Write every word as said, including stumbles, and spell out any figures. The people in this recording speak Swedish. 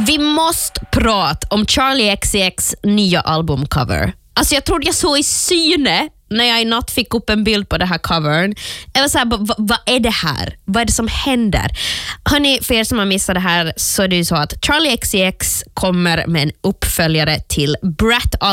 Vi måste prata om Charli X C X nya albumcover. Alltså jag trodde jag såg i syne när jag i natt fick upp en bild på det här covern. Jag var så här, vad, vad är det här? Vad är det som händer? Hörrni, för er som har missat det här så är det ju så att Charli X C X kommer med en uppföljare till Brat